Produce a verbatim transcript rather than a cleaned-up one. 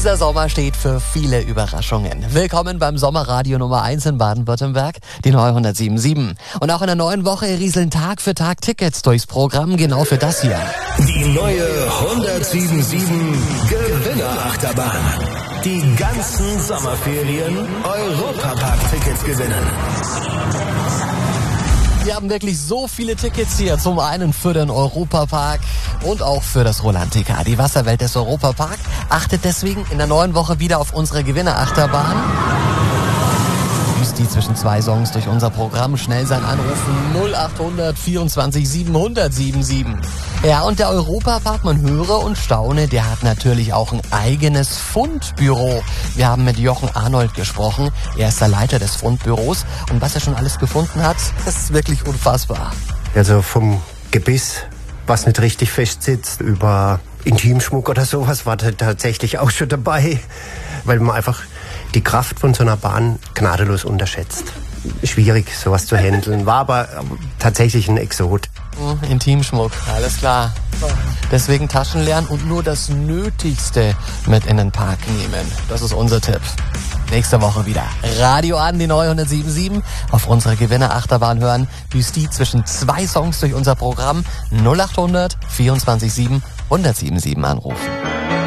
Dieser Sommer steht für viele Überraschungen. Willkommen beim Sommerradio Nummer eins in Baden-Württemberg, die neue hundertsieben Komma sieben. Und auch in der neuen Woche rieseln Tag für Tag Tickets durchs Programm, genau für das hier. Die neue hundertsieben Komma sieben Gewinnerachterbahn. Die ganzen Sommerferien Europapark-Tickets gewinnen. Wir haben wirklich so viele Tickets hier. Zum einen für den Europapark und auch für das Rolantica. Die Wasserwelt des Europapark achtet deswegen in der neuen Woche wieder auf unsere Gewinnerachterbahn. Die zwischen zwei Songs durch unser Programm. Schnell sein Anrufen null acht hundert vierundzwanzig siebenhundert siebenundsiebzig. Ja, und der Europapark, man höre und staune, der hat natürlich auch ein eigenes Fundbüro. Wir haben mit Jochen Arnold gesprochen. Er ist der Leiter des Fundbüros. Und was er schon alles gefunden hat, das ist wirklich unfassbar. Also vom Gebiss, was nicht richtig fest sitzt, über Intimschmuck oder sowas, war da tatsächlich auch schon dabei. Weil man einfach die Kraft von so einer Bahn gnadenlos unterschätzt. Schwierig, sowas zu handeln. War aber tatsächlich ein Exot. Intimschmuck, alles klar. Deswegen Taschen leeren und nur das Nötigste mit in den Park nehmen. Das ist unser Tipp. Nächste Woche wieder Radio an, die neue hundertsieben Komma sieben. Auf unserer Gewinnerachterbahn hören. Büßt die zwischen zwei Songs durch unser Programm null acht hundert vierundzwanzig sieben hundertsiebenundsiebzig anrufen.